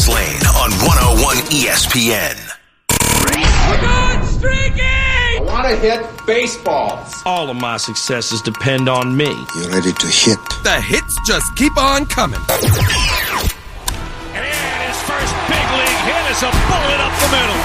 Fast Lane on 101 ESPN. We're going streaking! I want to hit baseballs. All of my successes depend on me. You ready to hit? The hits just keep on coming. And his first big league hit is a bullet up the middle.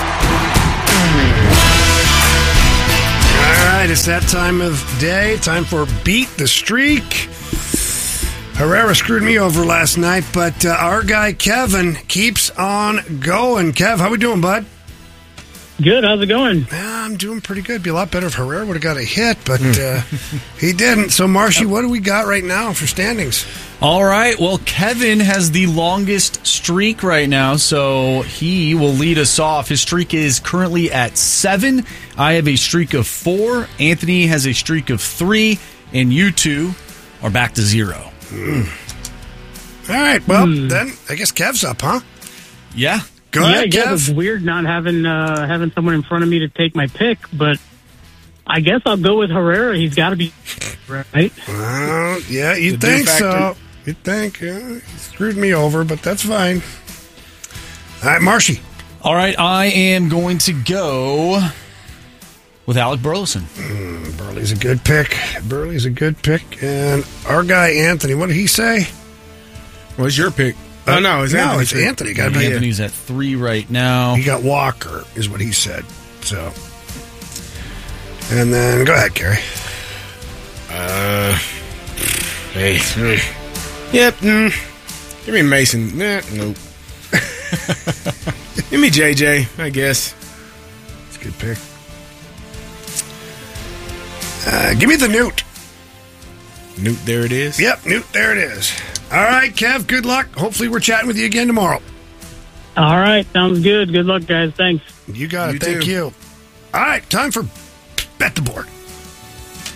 All right, it's that time of day. Time for Beat the Streak. Herrera screwed me over last night, but our guy Kevin keeps on going. Kev, how we doing, bud? Good. How's it going? I'm doing pretty good. It'd be a lot better if Herrera would have got a hit, but he didn't. So, Marshy, what do we got right now for standings? All right. Well, Kevin has the longest streak right now, so he will lead us off. His streak is currently at 7. I have a streak of 4. Anthony has a streak of 3, and you two are back to 0. All right. Well, then I guess Kev's up, huh? Yeah. Go ahead, Kev. Kev. It's weird not having someone in front of me to take my pick, but I guess I'll go with Herrera. He's got to be right. Well, yeah, you'd think so. You'd think. He screwed me over, but that's fine. All right, Marshy. All right. I am going to go with Alec Burleson. Burley's a good pick. Burley's a good pick. And our guy, Anthony, what did he say? What's your pick? Oh, no, it's Anthony. No, it's Anthony. Gotta be Anthony's at 3 right now. He got Walker, is what he said. So, and then go ahead, Gary. Yep. Give me Mason. Nope. Give me JJ, I guess. It's a good pick. Give me the Newt. Newt, there it is. Yep, Newt, there it is. All right, Kev, good luck. Hopefully we're chatting with you again tomorrow. All right. Sounds good. Good luck, guys. Thanks. You got it. You Thank too. you. All right, time for Bet the Board.